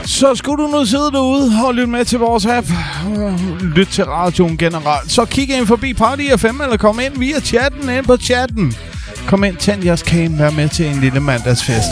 Så skulle du nu sidde derude og lytte med til vores app, lyt til radioen generelt, så kig ind forbi Party FM, eller kom ind via chatten, ind på chatten. Kom ind, tænd jeres cam, vær med til en lille mandagsfest.